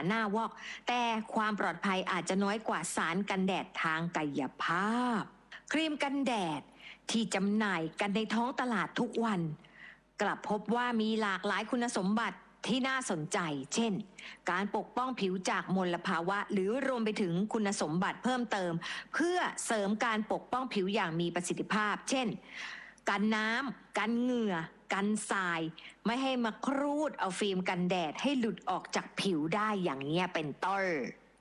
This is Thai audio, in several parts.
หน้าวอกแต่ความปลอดภัยอาจจะน้อยกว่าสารกันแดดทางกายภาพครีมกันแดดที่จำหน่ายกันในท้องตลาดทุกวันกลับพบว่ามีหลากหลายคุณสมบัติที่น่าสนใจเช่นการปกป้องผิวจากมลภาวะหรือรวมไปถึงคุณสมบัติเพิ่มเติมเพื่อเสริมการปกป้องผิวอย่างมีประสิทธิภาพเช่นกันน้ำกันเหงื่อกันทรายไม่ให้มาครูดเอาฟิล์มกันแดดให้หลุดออกจากผิวได้อย่างนี้เป็นต้น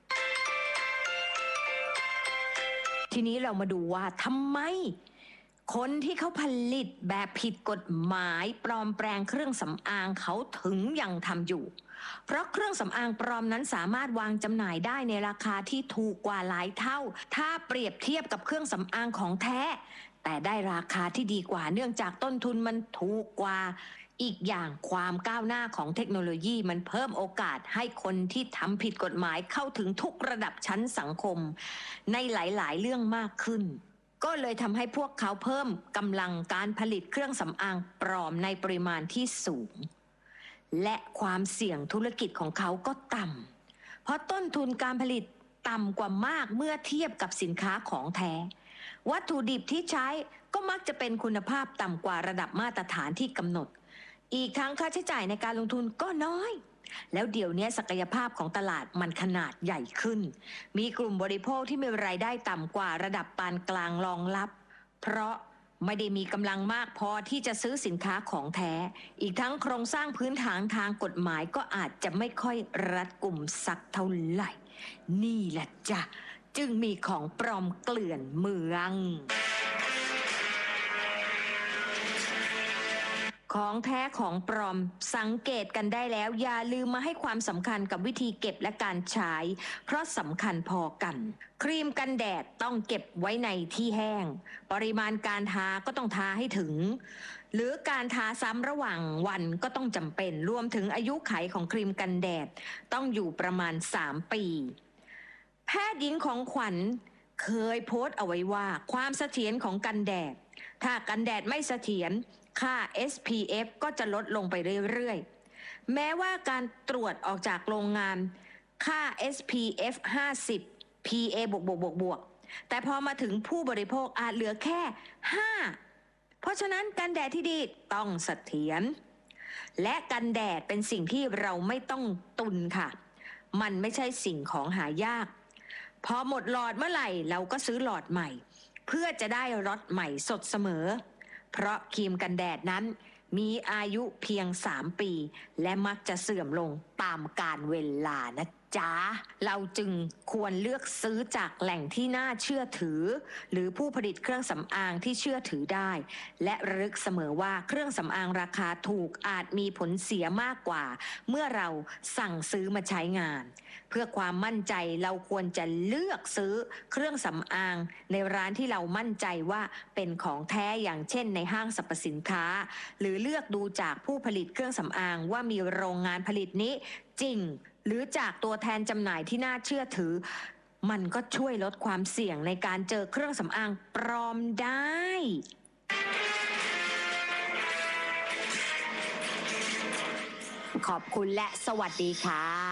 ทีนี้เรามาดูว่าทำไมคนที่เขาผลิตแบบผิดกฎหมายปลอมแปลงเครื่องสำอางเขาถึงยังทำอยู่เพราะเครื่องสำอางปลอมนั้นสามารถวางจำหน่ายได้ในราคาที่ถูกกว่าหลายเท่าถ้าเปรียบเทียบกับเครื่องสำอางของแท้แต่ได้ราคาที่ดีกว่าเนื่องจากต้นทุนมันถูกกว่าอีกอย่างความก้าวหน้าของเทคโนโลยีมันเพิ่มโอกาสให้คนที่ทำผิดกฎหมายเข้าถึงทุกระดับชั้นสังคมในหลายๆเรื่องมากขึ้นก็เลยทำให้พวกเขาเพิ่มกำลังการผลิตเครื่องสำอางปลอมในปริมาณที่สูงและความเสี่ยงธุรกิจของเขาก็ต่ำเพราะต้นทุนการผลิตต่ำกว่ามากเมื่อเทียบกับสินค้าของแท้วัตถุดิบที่ใช้ก็มักจะเป็นคุณภาพต่ำกว่าระดับมาตรฐานที่กำหนดอีกทั้งค่าใช้จ่ายในการลงทุนก็น้อยแล้วเดี๋ยวนี้ศักยภาพของตลาดมันขนาดใหญ่ขึ้นมีกลุ่มบริโภคที่มีรายได้ต่ำกว่าระดับปานกลางรองรับเพราะไม่ได้มีกำลังมากพอที่จะซื้อสินค้าของแท้อีกทั้งโครงสร้างพื้นฐานทางกฎหมายก็อาจจะไม่ค่อยรัดกุมสักเท่าไหร่นี่แหละจ้ะจึงมีของปลอมเกลื่อนเมืองของแท้ของปลอมสังเกตกันได้แล้วอย่าลืมมาให้ความสำคัญกับวิธีเก็บและการใช้เพราะสำคัญพอกันครีมกันแดดต้องเก็บไว้ในที่แห้งปริมาณการทาก็ต้องทาให้ถึงหรือการทาซ้ำระหว่างวันก็ต้องจำเป็นรวมถึงอายุขัยของครีมกันแดดต้องอยู่ประมาณ3 ปีแพทย์หญิงของขวัญเคยโพสต์เอาไว้ว่าความเสถียรของกันแดดถ้ากันแดดไม่เสถียรค่า SPF ก็จะลดลงไปเรื่อยๆแม้ว่าการตรวจออกจากโรงงานค่า SPF 50 PA บวกแต่พอมาถึงผู้บริโภคอาจเหลือแค่5เพราะฉะนั้นกันแดดที่ดีต้องเสถียรและกันแดดเป็นสิ่งที่เราไม่ต้องตุนค่ะมันไม่ใช่สิ่งของหายากพอหมดหลอดเมื่อไหร่เราก็ซื้อหลอดใหม่เพื่อจะได้รสใหม่สดเสมอเพราะครีมกันแดดนั้นมีอายุเพียง3 ปีและมักจะเสื่อมลงตามกาลเวลานะจ๊ะเราจึงควรเลือกซื้อจากแหล่งที่น่าเชื่อถือหรือผู้ผลิตเครื่องสำอางที่เชื่อถือได้และระลึกเสมอว่าเครื่องสำอางราคาถูกอาจมีผลเสียมากกว่าเมื่อเราสั่งซื้อมาใช้งานเพื่อความมั่นใจเราควรจะเลือกซื้อเครื่องสำอางในร้านที่เรามั่นใจว่าเป็นของแท้อย่างเช่นในห้างสรรพสินค้าหรือเลือกดูจากผู้ผลิตเครื่องสำอางว่ามีโรงงานผลิตนี้จริงหรือจากตัวแทนจำหน่ายที่น่าเชื่อถือมันก็ช่วยลดความเสี่ยงในการเจอเครื่องสำอางปลอมได้ขอบคุณและสวัสดีค่ะ